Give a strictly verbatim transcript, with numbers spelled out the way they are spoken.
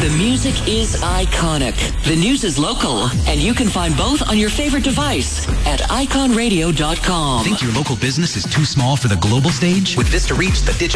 The music is iconic. The news is local. And you can find both on your favorite device at icon radio dot com. Think your local business is too small for the global stage? With Vista Reach, the digital